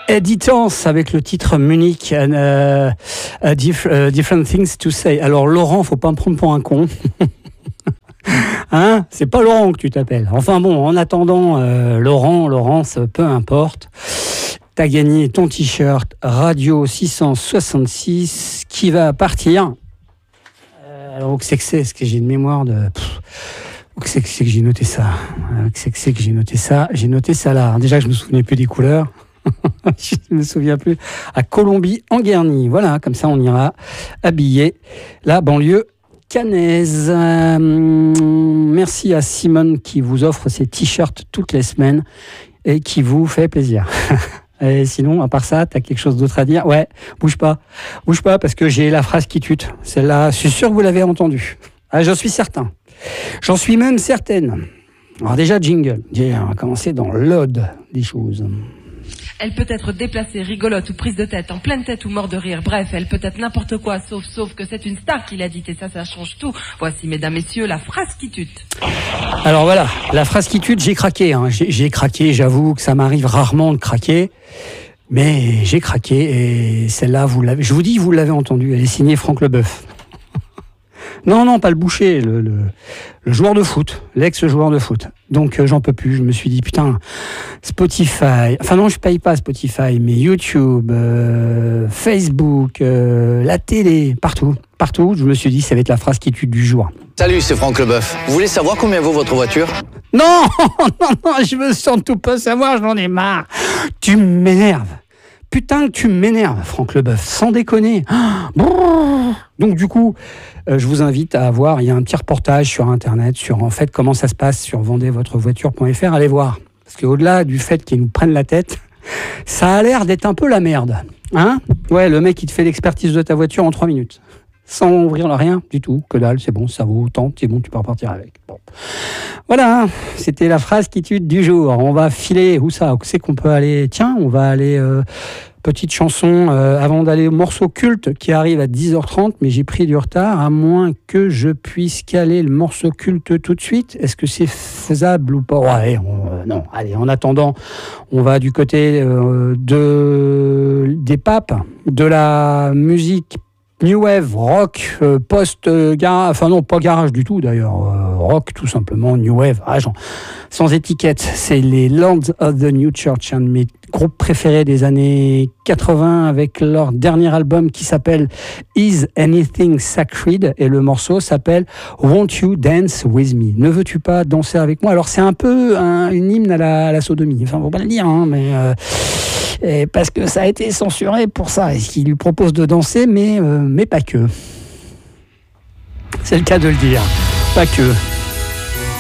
Editance avec le titre Munich, Different Things to Say. Alors Laurent, faut pas me prendre pour un con. Hein, c'est pas Laurent que tu t'appelles. Enfin bon, en attendant, Laurence, peu importe. T'as gagné ton t-shirt Radio 666 qui va partir. Alors, où c'est que c'est? Est-ce que j'ai une mémoire de... Où c'est que j'ai noté ça? J'ai noté ça là. Alors, déjà, je me souvenais plus des couleurs. Je ne me souviens plus. À Colombie, en Guerny. Voilà, comme ça, on ira habiller la banlieue cannaise. Merci à Simone qui vous offre ses t-shirts toutes les semaines et qui vous fait plaisir. Et sinon, à part ça, t'as quelque chose d'autre à dire? Ouais, bouge pas parce que j'ai la phrase qui tue. Celle-là, je suis sûr que vous l'avez entendue. Ah, j'en suis certain. J'en suis même certaine. Alors déjà, jingle. On va commencer dans l'ode des choses. Elle peut être déplacée, rigolote ou prise de tête, en pleine tête ou mort de rire. Bref, elle peut être n'importe quoi, sauf que c'est une star qui l'a dit. Et ça change tout. Voici, mesdames, messieurs, la phrase qui tue. Alors voilà, la phrase qui tue, j'ai craqué. Hein. J'ai craqué, j'avoue que ça m'arrive rarement de craquer. Mais j'ai craqué et celle-là, je vous dis, vous l'avez entendue. Elle est signée Franck Leboeuf. Non, pas le boucher, le joueur de foot, l'ex-joueur de foot. Donc j'en peux plus, je me suis dit putain, Spotify, enfin non je paye pas Spotify, mais YouTube, Facebook, la télé, partout, je me suis dit ça va être la phrase qui tue du jour. Salut, c'est Franck Leboeuf. Vous voulez savoir combien vaut votre voiture? Non, je veux surtout pas savoir, j'en ai marre. Tu m'énerves. Putain que tu m'énerves, Franck Leboeuf, sans déconner. Donc du coup, je vous invite à voir, il y a un petit reportage sur Internet sur en fait comment ça se passe sur vendezvotrevoiture.fr, allez voir. Parce qu'au-delà du fait qu'ils nous prennent la tête, ça a l'air d'être un peu la merde. Hein? Ouais, le mec il te fait l'expertise de ta voiture en 3 minutes. Sans ouvrir rien du tout, que dalle, c'est bon, ça vaut autant, c'est bon, tu peux repartir avec. Bon. Voilà, hein, c'était la phrase qui tue du jour. On va filer, où ça? Où c'est qu'on peut aller? Tiens, on va aller, petite chanson, avant d'aller au morceau culte qui arrive à 10h30, mais j'ai pris du retard, à moins que je puisse caler le morceau culte tout de suite. Est-ce que c'est faisable ou pas? Ouais, non, allez, en attendant, on va du côté des papes, de la musique New Wave, rock, post-garage, enfin non, pas garage du tout d'ailleurs, rock tout simplement, New Wave, sans étiquette. C'est les Lords of the New Church, un de mes groupes préférés des années 80 avec leur dernier album qui s'appelle Is Anything Sacred et le morceau s'appelle Won't You Dance With Me? Ne veux-tu pas danser avec moi? Alors c'est un peu une hymne à la sodomie, enfin faut pas le dire, hein, mais... Et parce que ça a été censuré pour ça. Et qu'il lui propose de danser, mais pas que. C'est le cas de le dire. Pas que.